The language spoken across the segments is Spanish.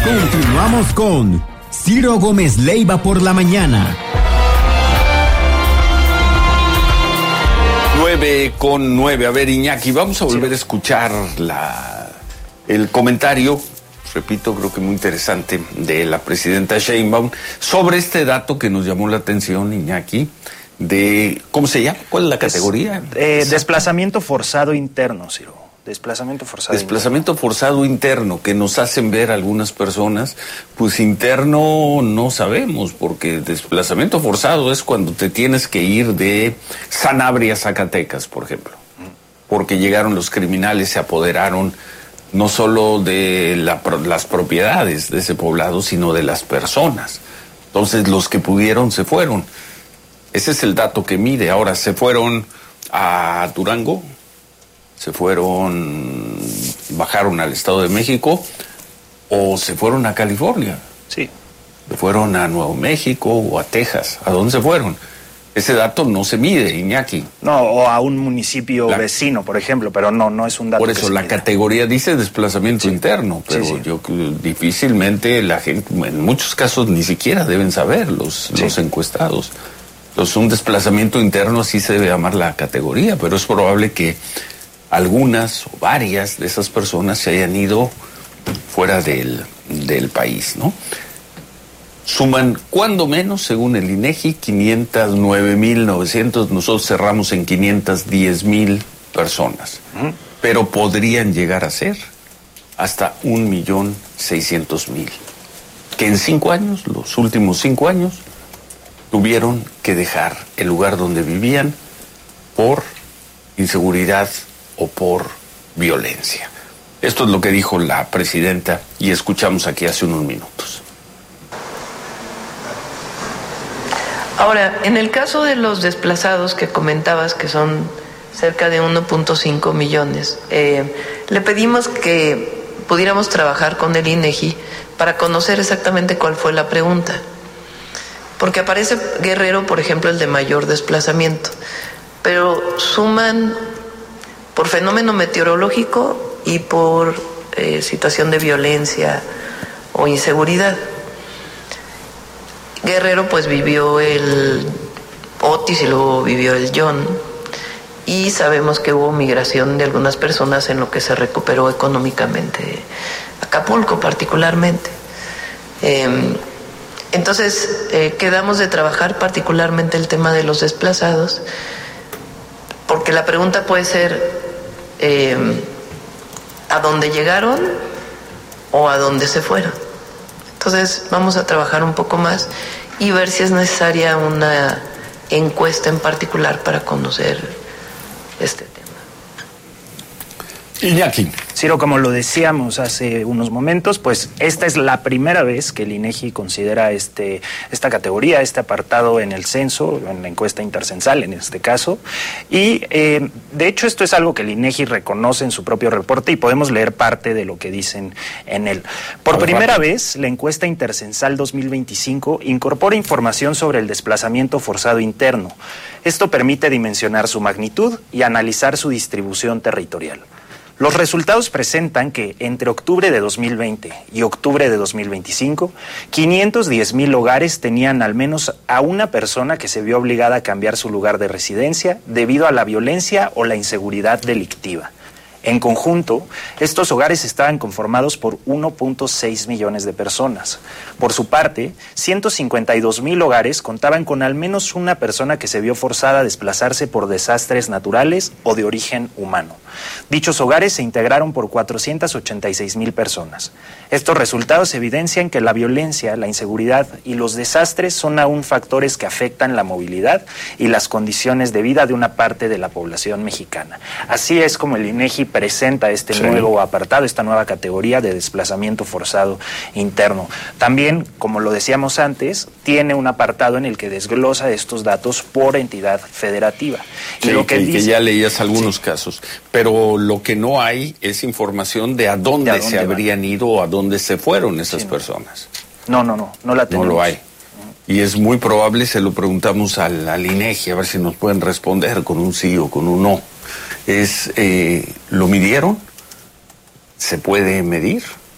Continuamos con Ciro Gómez Leiva por la mañana. 9:09. A ver, Iñaki, vamos a volver a escuchar el comentario, repito, creo que muy interesante, de la presidenta Sheinbaum sobre este dato que nos llamó la atención, Iñaki, de, ¿cómo se llama? ¿Cuál es la categoría? Desplazamiento forzado interno, Ciro. Desplazamiento forzado interno, que nos hacen ver algunas personas, pues interno no sabemos, porque desplazamiento forzado es cuando te tienes que ir de Sanabria a Zacatecas, por ejemplo, porque llegaron los criminales, se apoderaron no solo de las propiedades de ese poblado, sino de las personas. Entonces los que pudieron se fueron. Ese es el dato que mide. Ahora, se fueron a Durango, bajaron al Estado de México o se fueron a California. Sí. Se fueron a Nuevo México o a Texas. ¿A dónde se fueron? Ese dato no se mide, Iñaki. No, o a un municipio vecino, por ejemplo, pero no es un dato. Por eso la categoría dice desplazamiento interno, pero yo difícilmente la gente, en muchos casos ni siquiera deben saber los encuestados. Entonces, un desplazamiento interno así se debe llamar la categoría, pero es probable que algunas o varias de esas personas se hayan ido fuera del país, ¿no? Suman, cuando menos, según el INEGI, 509,900. Nosotros cerramos en 510,000 personas. Pero podrían llegar a ser hasta 1,600,000. Que en 5 años, los últimos 5 años, tuvieron que dejar el lugar donde vivían por inseguridad o por violencia. Esto es lo que dijo la presidenta y escuchamos aquí hace unos minutos. Ahora, en el caso de los desplazados que comentabas, que son cerca de 1.5 millones, le pedimos que pudiéramos trabajar con el INEGI para conocer exactamente cuál fue la pregunta. Porque aparece Guerrero, por ejemplo, el de mayor desplazamiento, pero suman por fenómeno meteorológico y por situación de violencia o inseguridad. Guerrero pues vivió el Otis y luego vivió el John, y sabemos que hubo migración de algunas personas en lo que se recuperó económicamente Acapulco particularmente. Entonces quedamos de trabajar particularmente el tema de los desplazados, porque la pregunta puede ser ¿a dónde llegaron o a dónde se fueron? Entonces vamos a trabajar un poco más y ver si es necesaria una encuesta en particular para conocer este tema. Iñaki. Ciro, como lo decíamos hace unos momentos, pues esta es la primera vez que el INEGI considera esta categoría, este apartado en el censo, en la encuesta intercensal en este caso, y de hecho esto es algo que el INEGI reconoce en su propio reporte y podemos leer parte de lo que dicen en él. Por primera vez, la encuesta intercensal 2025 incorpora información sobre el desplazamiento forzado interno. Esto permite dimensionar su magnitud y analizar su distribución territorial. Los resultados presentan que entre octubre de 2020 y octubre de 2025, 510,000 hogares tenían al menos a una persona que se vio obligada a cambiar su lugar de residencia debido a la violencia o la inseguridad delictiva. En conjunto, estos hogares estaban conformados por 1.6 millones de personas. Por su parte, 152,000 hogares contaban con al menos una persona que se vio forzada a desplazarse por desastres naturales o de origen humano. Dichos hogares se integraron por 486,000 personas. Estos resultados evidencian que la violencia, la inseguridad y los desastres son aún factores que afectan la movilidad y las condiciones de vida de una parte de la población mexicana. Así es como el INEGI presenta este nuevo apartado, esta nueva categoría de desplazamiento forzado interno. También, como lo decíamos antes, tiene un apartado en el que desglosa estos datos por entidad federativa. Sí, y lo que dice, ya leías algunos casos, pero lo que no hay es información de a dónde se habrían ido o a dónde se fueron esas personas. No la tenemos. No lo hay. Y es muy probable, se lo preguntamos al INEGI, a ver si nos pueden responder con un sí o con un no. ¿Lo midieron? ¿Se puede medir?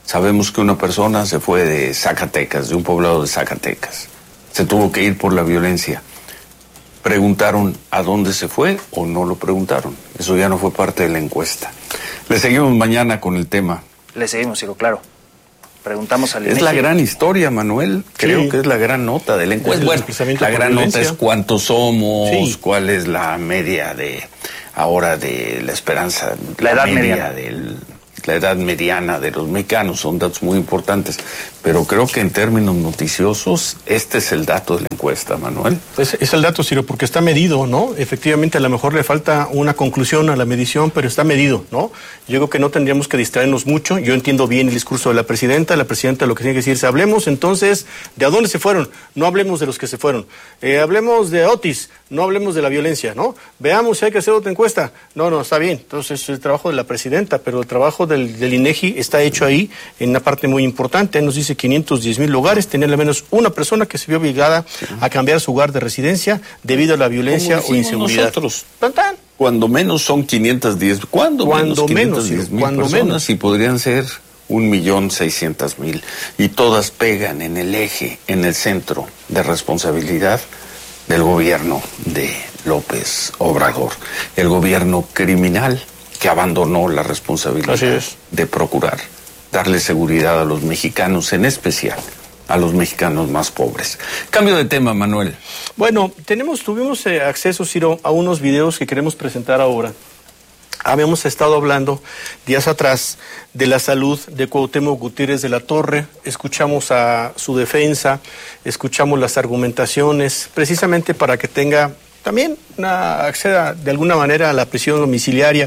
Sabemos que una persona se fue de Zacatecas, de un poblado de Zacatecas. Se tuvo que ir por la violencia. ¿Preguntaron a dónde se fue o no lo preguntaron? Eso ya no fue parte de la encuesta. Le seguimos mañana con el tema. Le seguimos, Ciro, claro. Preguntamos al INEGI. Es la gran historia, Manuel. Creo que es la gran nota de la encuesta. Bueno, la gran nota es cuántos somos, cuál es la media de ahora de la esperanza, la edad mediana. La edad mediana de los mexicanos. Son datos muy importantes. Pero creo que en términos noticiosos, este es el dato de la encuesta, Manuel. Pues es el dato, Ciro, porque está medido, ¿no? Efectivamente, a lo mejor le falta una conclusión a la medición, pero está medido, ¿no? Yo creo que no tendríamos que distraernos mucho. Yo entiendo bien el discurso de la presidenta. La presidenta lo que tiene que decir es, hablemos entonces de a dónde se fueron, no hablemos de los que se fueron. Hablemos de Otis, no hablemos de la violencia, ¿no? Veamos si hay que hacer otra encuesta. No, está bien. Entonces es el trabajo de la presidenta, pero el trabajo del INEGI está hecho ahí en una parte muy importante. Nos dice 510,000 lugares, tener al menos una persona que se vio obligada a cambiar su lugar de residencia debido a la violencia o inseguridad. Nosotros. Cuando menos son 510, cuando menos personas, y podrían ser 1,600,000, y todas pegan en el eje, en el centro de responsabilidad del gobierno de López Obrador, el gobierno criminal que abandonó la responsabilidad de procurar darle seguridad a los mexicanos, en especial a los mexicanos más pobres. Cambio de tema, Manuel. Bueno, tuvimos acceso, Ciro, a unos videos que queremos presentar ahora. Habíamos estado hablando días atrás de la salud de Cuauhtémoc Gutiérrez de la Torre, escuchamos a su defensa, escuchamos las argumentaciones, precisamente para que tenga también acceda de alguna manera a la prisión domiciliaria,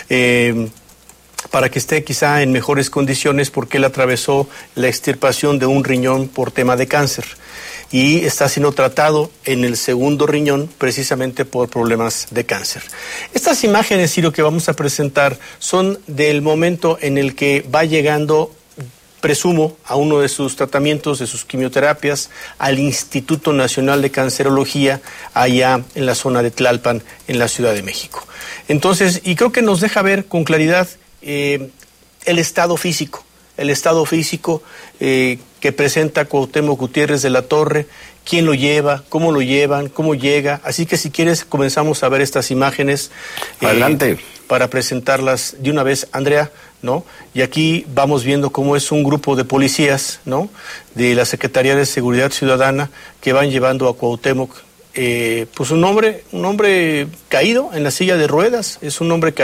para que esté quizá en mejores condiciones, porque él atravesó la extirpación de un riñón por tema de cáncer y está siendo tratado en el segundo riñón precisamente por problemas de cáncer. Estas imágenes, Ciro, que vamos a presentar son del momento en el que va llegando, presumo, a uno de sus tratamientos, de sus quimioterapias, al Instituto Nacional de Cancerología, allá en la zona de Tlalpan, en la Ciudad de México. Entonces, y creo que nos deja ver con claridad el estado físico que presenta Cuauhtémoc Gutiérrez de la Torre, quién lo lleva, cómo lo llevan, cómo llega. Así que si quieres comenzamos a ver estas imágenes. Adelante. Para presentarlas de una vez, Andrea, ¿no? Y aquí vamos viendo cómo es un grupo de policías, ¿no? De la Secretaría de Seguridad Ciudadana que van llevando a Cuauhtémoc. Pues un hombre caído en la silla de ruedas, es un hombre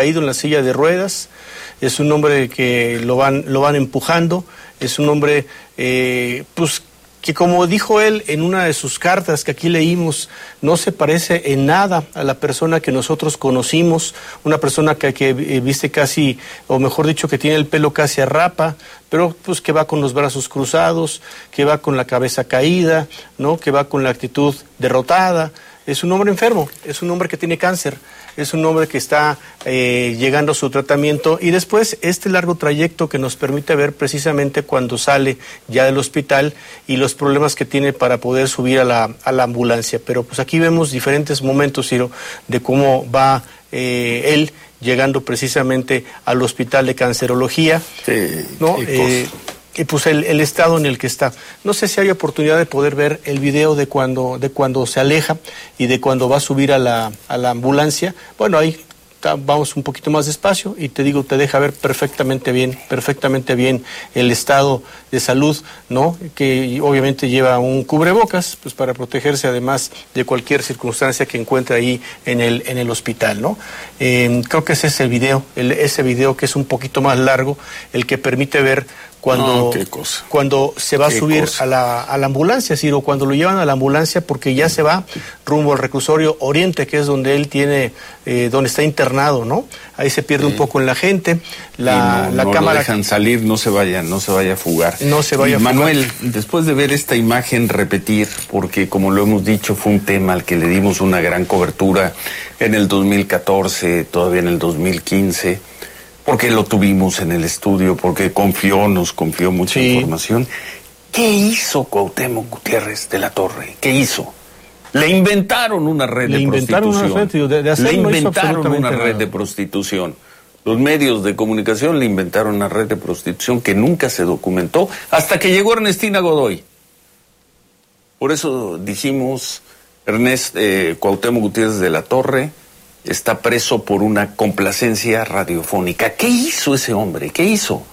que lo van empujando, es un hombre pues que, como dijo él en una de sus cartas que aquí leímos, no se parece en nada a la persona que nosotros conocimos, una persona que viste casi, o mejor dicho, que tiene el pelo casi a rapa, pero pues que va con los brazos cruzados, que va con la cabeza caída, ¿no? Que va con la actitud derrotada. Es un hombre enfermo, es un hombre que tiene cáncer, es un hombre que está llegando a su tratamiento, y después este largo trayecto que nos permite ver precisamente cuando sale ya del hospital y los problemas que tiene para poder subir a la ambulancia. Pero pues aquí vemos diferentes momentos, Ciro, de cómo va él llegando precisamente al hospital de cancerología, ¿no? Y pues el estado en el que está. No sé si hay oportunidad de poder ver el video de cuando se aleja y de cuando va a subir a la ambulancia. Bueno, ahí vamos un poquito más despacio y te digo, te deja ver perfectamente bien el estado de salud, ¿no? Que obviamente lleva un cubrebocas, pues para protegerse además de cualquier circunstancia que encuentre ahí en el hospital, ¿no? Creo que ese es el video, ese video que es un poquito más largo, el que permite ver cuando se va a subir a la ambulancia, Ciro, cuando lo llevan a la ambulancia, porque ya se va rumbo al reclusorio Oriente, que es donde él donde está internado, ¿no? Ahí se pierde un poco en la gente, la cámara. Lo dejan salir, no se vaya a fugar. Manuel, después de ver esta imagen repetir, porque como lo hemos dicho, fue un tema al que le dimos una gran cobertura en el 2014, todavía en el 2015, porque lo tuvimos en el estudio, porque nos confió mucha información. ¿Qué hizo Cuauhtémoc Gutiérrez de la Torre? ¿Qué hizo? Le inventaron una red de prostitución. Le inventaron una red de prostitución. Los medios de comunicación le inventaron una red de prostitución que nunca se documentó hasta que llegó Ernestina Godoy. Por eso dijimos, Cuauhtémoc Gutiérrez de la Torre está preso por una complacencia radiofónica. ¿Qué hizo ese hombre? ¿Qué hizo?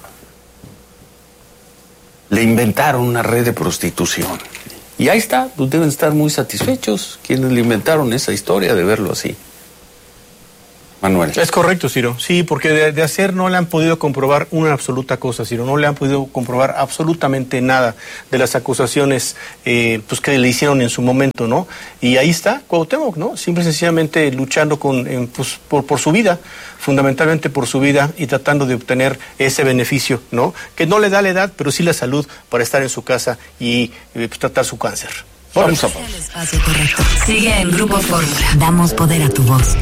Le inventaron una red de prostitución. Y ahí está, pues deben estar muy satisfechos quienes le inventaron esa historia de verlo así. Manuel. Es correcto, Ciro. Sí, porque de hacer no le han podido comprobar una absoluta cosa, Ciro. No le han podido comprobar absolutamente nada de las acusaciones pues que le hicieron en su momento, ¿no? Y ahí está Cuauhtémoc, ¿no? Simple y sencillamente luchando pues, por su vida, fundamentalmente por su vida y tratando de obtener ese beneficio, ¿no? Que no le da la edad, pero sí la salud para estar en su casa y pues, tratar su cáncer. Vamos a pausar. Sigue en Grupo Fórmula. Damos poder a tu voz.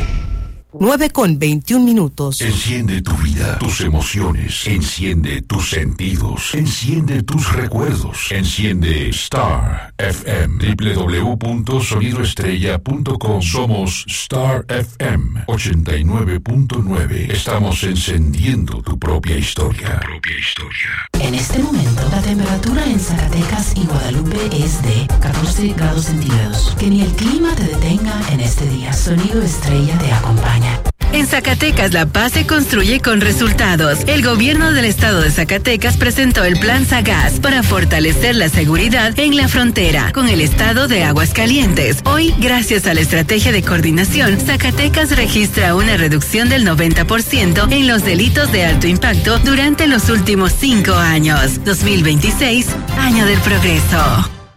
9:21. Enciende tu vida, tus emociones, enciende tus sentidos, enciende tus recuerdos, enciende Star FM, www.sonidoestrella.com. Somos Star FM 89.9. Estamos encendiendo tu propia historia. En este momento, la temperatura en Zacatecas y Guadalupe es de 14 grados centígrados. Que ni el clima te detenga en este día. Sonido Estrella te acompaña. En Zacatecas, la paz se construye con resultados. El gobierno del estado de Zacatecas presentó el Plan Sagaz para fortalecer la seguridad en la frontera con el estado de Aguascalientes. Hoy, gracias a la estrategia de coordinación, Zacatecas registra una reducción del 90% en los delitos de alto impacto durante los últimos 5 años. 2026, año del progreso.